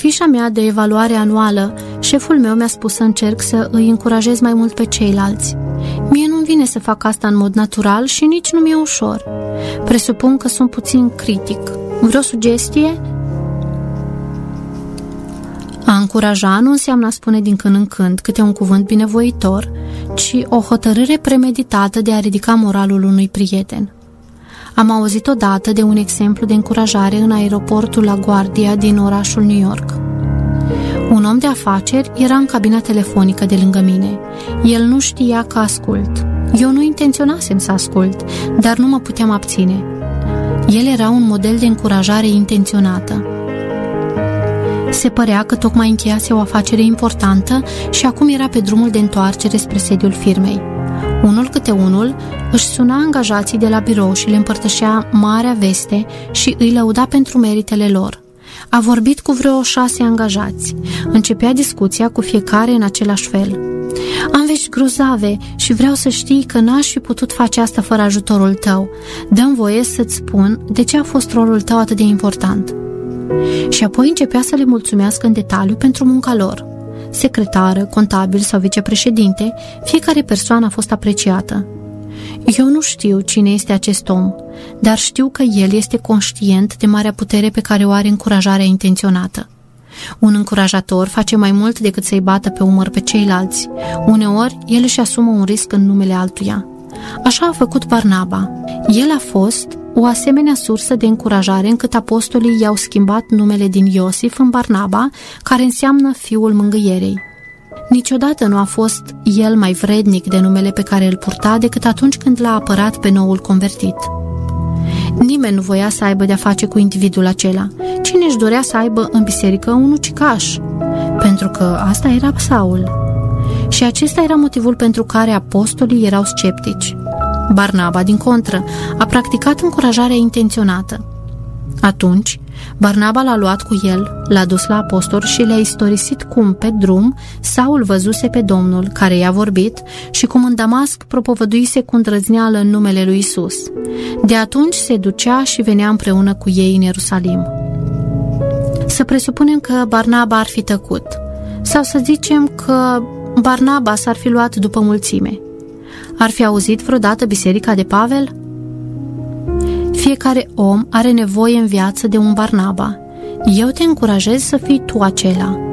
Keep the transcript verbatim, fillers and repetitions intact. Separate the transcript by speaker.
Speaker 1: fișa mea de evaluare anuală, șeful meu mi-a spus să încerc să îi încurajez mai mult pe ceilalți. Mie nu-mi vine să fac asta în mod natural și nici nu mi-e ușor. Presupun că sunt puțin critic. Vreo sugestie? A încuraja nu înseamnă a spune din când în când câte un cuvânt binevoitor, ci o hotărâre premeditată de a ridica moralul unui prieten. Am auzit odată de un exemplu de încurajare în aeroportul LaGuardia din orașul New York. Un om de afaceri era în cabina telefonică de lângă mine. El nu știa că ascult. Eu nu intenționasem să ascult, dar nu mă puteam abține. El era un model de încurajare intenționată. Se părea că tocmai încheiase o afacere importantă și acum era pe drumul de întoarcere spre sediul firmei. Unul câte unul își suna angajații de la birou și le împărtășea marea veste și îi lăuda pentru meritele lor. A vorbit cu vreo șase angajați. Începea discuția cu fiecare în același fel. Am vești grozave și vreau să știi că n-aș fi putut face asta fără ajutorul tău. Dă-mi voie să-ți spun de ce a fost rolul tău atât de important. Și apoi începea să le mulțumească în detaliu pentru munca lor. Secretară, contabil sau vicepreședinte, fiecare persoană a fost apreciată. Eu nu știu cine este acest om, dar știu că el este conștient de marea putere pe care o are încurajarea intenționată. Un încurajator face mai mult decât să-i bată pe umăr pe ceilalți. Uneori, el își asumă un risc în numele altuia. Așa a făcut Barnaba. El a fost o asemenea sursă de încurajare încât apostolii i-au schimbat numele din Iosif în Barnaba, care înseamnă fiul mângâierei. Niciodată nu a fost el mai vrednic de numele pe care îl purta decât atunci când l-a apărat pe noul convertit. Nimeni nu voia să aibă de-a face cu individul acela. Cine își dorea să aibă în biserică un ucigaș? Pentru că asta era Saul. Și acesta era motivul pentru care apostolii erau sceptici. Barnaba, din contră, a practicat încurajarea intenționată. Atunci, Barnaba l-a luat cu el, l-a dus la apostol și le-a istorisit cum, pe drum, Saul văzuse pe Domnul, care i-a vorbit, și cum în Damasc propovăduise cu îndrăzneală în numele lui Isus. De atunci se ducea și venea împreună cu ei în Ierusalim. Să presupunem că Barnaba ar fi tăcut, sau să zicem că Barnaba s-ar fi luat după mulțime. Ar fi auzit vreodată biserica de Pavel? Fiecare om are nevoie în viață de un Barnaba. Eu te încurajez să fii tu acela.